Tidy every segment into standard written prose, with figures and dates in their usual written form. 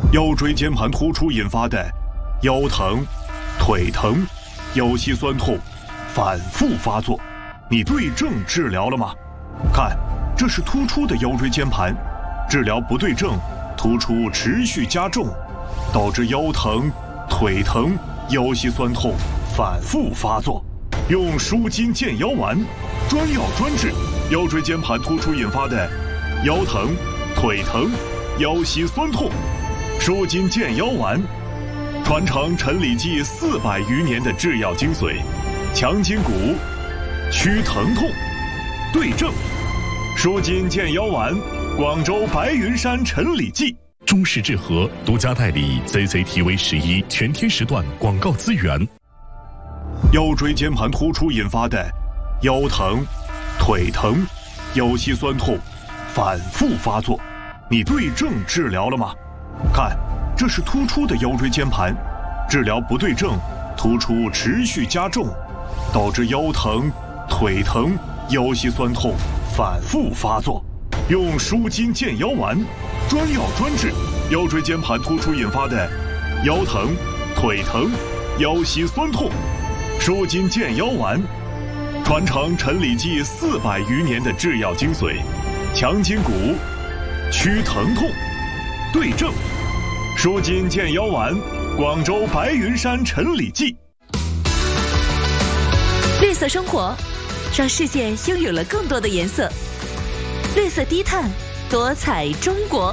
腰椎间盘突出引发的腰疼、腿疼、腰膝酸痛反复发作，你对症治疗了吗？看，这是突出的腰椎间盘，治疗不对症，突出持续加重，导致腰疼、腿疼、腰膝酸痛反复发作。用舒筋健腰丸，专药专治腰椎间盘突出引发的腰疼、腿疼、腰膝酸痛。舒筋健腰丸，传承陈李济400余年的制药精髓，强筋骨，祛疼痛，对症。舒筋健腰丸，广州白云山陈李济。 中式治和独家代理 CCTV11全天时段广告资源。 腰椎间盘突出引发的腰疼、腿疼、腰膝酸痛反复发作，你对症治疗了吗？看，这是突出的腰椎间盘，治疗不对症，突出持续加重，导致腰疼、腿疼、腰膝酸痛反复发作。用舒筋健腰丸，专药专治腰椎间盘突出引发的腰疼、腿疼、腰膝酸痛。舒筋健腰丸，传承陈李济400余年的制药精髓，强筋骨，祛疼痛，对症。舒筋健腰丸，广州白云山陈李济。 绿色生活，让世界拥有了更多的颜色。绿色低碳，多彩中国。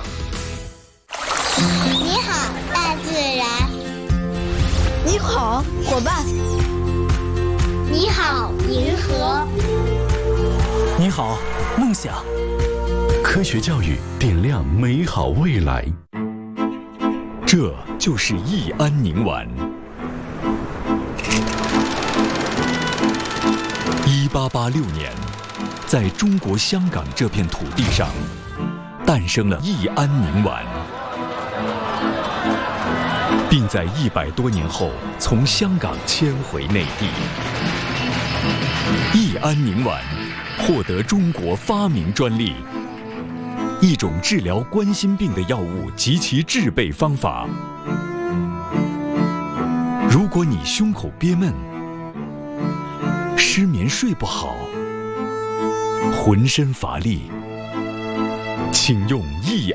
你好，大自然。 你好，伙伴。 你好，银河。 你好，梦想。 科学教育点亮美好未来。 这就是益安宁丸。1886年，在中国香港这片土地上，诞生了益安宁丸，并在100多年后从香港迁回内地。益安宁丸获得中国发明专利，一种治疗冠心病的药物及其制备方法。如果你胸口憋闷、失眠睡不好、浑身乏力，请用益